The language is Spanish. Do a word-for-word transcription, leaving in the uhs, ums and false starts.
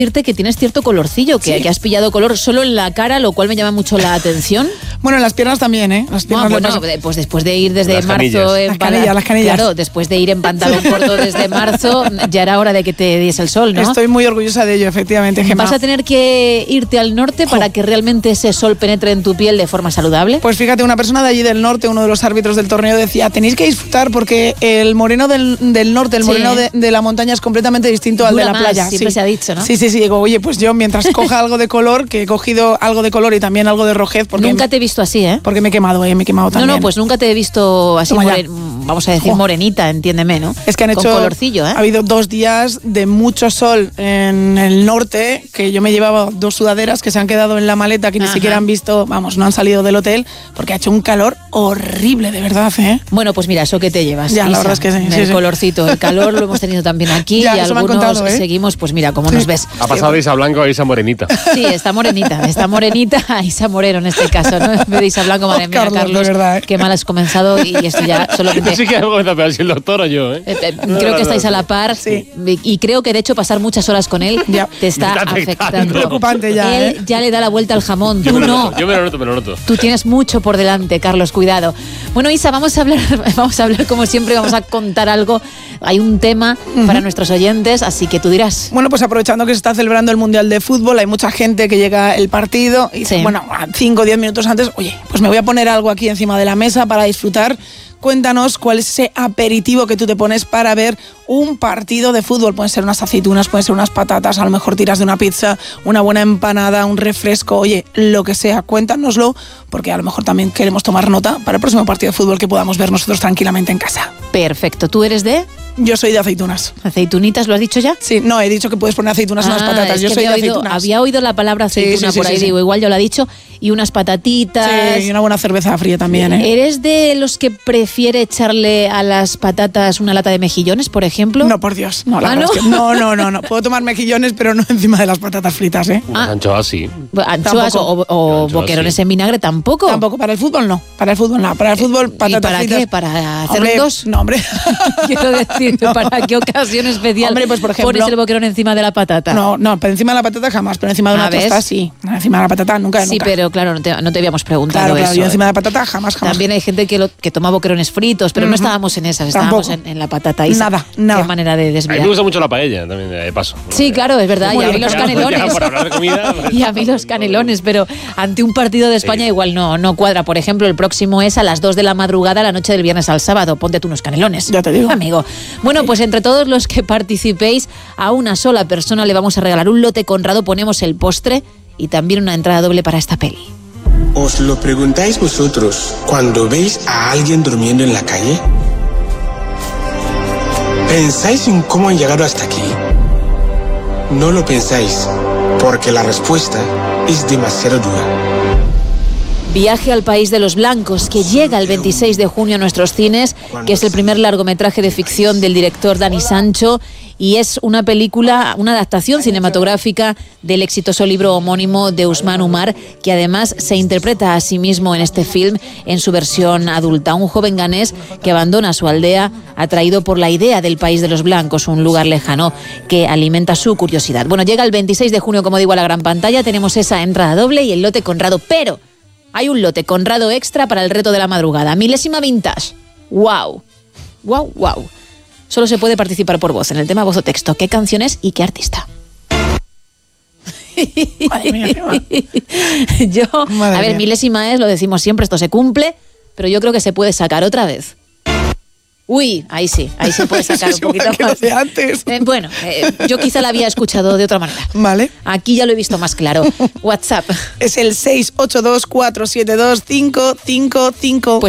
decirte que tienes cierto colorcillo, que, sí. que has pillado color solo en la cara, lo cual me llama mucho la atención. Bueno, en las piernas también, ¿eh? Las piernas no, bueno, paso... pues después de ir desde las marzo... Canillas. En las canillas, las canillas. Claro, después de ir en pantalón corto desde marzo, ya era hora de que te diese el sol, ¿no? Estoy muy orgullosa de ello, efectivamente, Gemma. ¿Vas a tener que irte al norte para que realmente ese sol penetre en tu piel de forma saludable? Pues fíjate, una persona de allí del norte, uno de los árbitros del torneo, decía, tenéis que disfrutar porque el moreno del, del norte, el moreno sí. de, de la montaña es completamente distinto al Dura de la más, playa. Siempre sí. se ha dicho, ¿no? Sí, sí, sí. Digo, oye, pues yo mientras coja algo de color, que he cogido algo de color y también algo de rojez. Porque nunca te he visto así, ¿eh? Porque me he quemado, ¿eh? Me he quemado también. No, no, pues nunca te he visto así, moren, vamos a decir, oh. morenita, entiéndeme, ¿no? Es que han Con hecho, colorcillo, ¿eh? Ha habido dos días de mucho sol en el norte, que yo me llevaba dos sudaderas que se han quedado en la maleta, que Ajá. ni siquiera han visto, vamos, no han salido del hotel, porque ha hecho un calor horrible, de verdad, ¿eh? Bueno, pues mira, eso que te llevas, ya, Isa, la verdad es que sí, el sí, colorcito, el calor lo hemos tenido también aquí ya, y algunos contado, ¿eh? seguimos, pues mira, cómo nos ves. Ha pasado de Isa Blanco a Isa Morenita. Sí, está morenita, está morenita a Isa Moreno en este caso, ¿no? En vez de Isa Blanco, madre oh, mía, Carlos, Carlos, verdad, ¿eh? qué mal has comenzado y esto ya solo que te... Sí que algo me da pena, si el doctor o yo, ¿eh? Eh, eh, creo que estáis a la par sí. y creo que de hecho pasar muchas horas con él ya. te está, está afectando. Es preocupante ya. Él ¿eh? ya le da la vuelta al jamón, yo tú me lo no. Noto, yo me lo noto, me lo noto. Tú tienes mucho por delante, Carlos, cuidado. Bueno, Isa, vamos a hablar, vamos a hablar como siempre, vamos a contar algo. Hay un tema uh-huh. para nuestros oyentes, así que tú dirás. Bueno, pues aprovechando que se está celebrando el Mundial de Fútbol, hay mucha gente que llega el partido y dice, sí. bueno, cinco o diez minutos antes, oye, pues me voy a poner algo aquí encima de la mesa para disfrutar. Cuéntanos cuál es ese aperitivo que tú te pones para ver un partido de fútbol. Pueden ser unas aceitunas, pueden ser unas patatas, a lo mejor tiras de una pizza, una buena empanada, un refresco, oye, lo que sea, cuéntanoslo, porque a lo mejor también queremos tomar nota para el próximo partido de fútbol que podamos ver nosotros tranquilamente en casa. Perfecto, ¿tú eres de...? Yo soy de aceitunas. ¿Aceitunitas lo has dicho ya? Sí, no, he dicho que puedes poner aceitunas en ah, unas patatas. Es yo que soy de oído, aceitunas. Había oído la palabra aceituna sí, sí, por ahí, sí, sí, digo, sí. igual yo la he dicho. Y unas patatitas. Sí, y una buena cerveza fría también, ¿eh? ¿Eres de los que prefiere echarle a las patatas una lata de mejillones, por ejemplo? No, por Dios. No, la ¿Ah, no? Es que no, no, no, no. Puedo tomar mejillones, pero no encima de las patatas fritas, ¿eh? Ah. Anchoas sí. Anchoas o, o anchoas, boquerones sí. en vinagre tampoco. Tampoco, para el fútbol no. Para el fútbol no. Para el fútbol patatas ¿Y para fritas. qué? ¿Para hacer hombre, dos? No, hombre. Quiero decir, no. ¿para qué ocasión especial hombre, pues, por ejemplo, pones el boquerón encima de la patata? No, no, pero encima de la patata jamás, pero encima de una tostada sí. Encima de la patata nunca, Sí, nunca. pero claro, no te, no te habíamos preguntado claro, claro, eso. Yo encima de la patata jamás, jamás. También hay gente que, lo, que toma boquerones fritos, pero uh-huh. no estábamos en esas, estábamos en, en la patata. Isa. Nada, nada. Qué manera de desviar. A mí me gusta mucho la paella también, de paso. Sí, claro, es verdad. Muy y a mí bien, los claro. canelones. Ya, por hablar de comida, pues, y a mí los canelones, pero ante un partido de España sí. igual no, no cuadra. Por ejemplo, el próximo es a las dos de la madrugada, la noche del viernes al sábado. Ponte tú unos canelones. Ya te digo. Amigo. Bueno, pues entre todos los que participéis, a una sola persona le vamos a regalar un lote Conrado, ponemos el postre y también una entrada doble para esta peli. ¿Os lo preguntáis vosotros cuando veis a alguien durmiendo en la calle? ¿Pensáis en cómo han llegado hasta aquí? No lo pensáis, porque la respuesta es demasiado dura. Viaje al País de los Blancos, que llega el veintiséis de junio a nuestros cines, que es el primer largometraje de ficción del director Dani Sancho, y es una película, una adaptación cinematográfica del exitoso libro homónimo de Usman Umar, que además se interpreta a sí mismo en este film en su versión adulta. Un joven ganés que abandona su aldea atraído por la idea del País de los Blancos, un lugar lejano que alimenta su curiosidad. Bueno, llega el veintiséis de junio, como digo, a la gran pantalla, tenemos esa entrada doble y el lote Conrado, pero hay un lote Conrado extra para el reto de la madrugada. Milésima vintage. ¡Wow! ¡Wow, wow! Solo se puede participar por voz en el tema voz o texto. ¿Qué canción es y qué artista? Madre mía, qué mal. Yo, Madre a ver, mía. milésima es, lo decimos siempre, esto se cumple, pero yo creo que se puede sacar otra vez. Uy, ahí sí, ahí se puede sacar un poquito más. De antes. Eh, bueno, eh, yo quizá la había escuchado de otra manera. Vale. Aquí ya lo he visto más claro. WhatsApp. Es el seis ocho dos, cuatro siete dos, cinco cinco cinco. Pues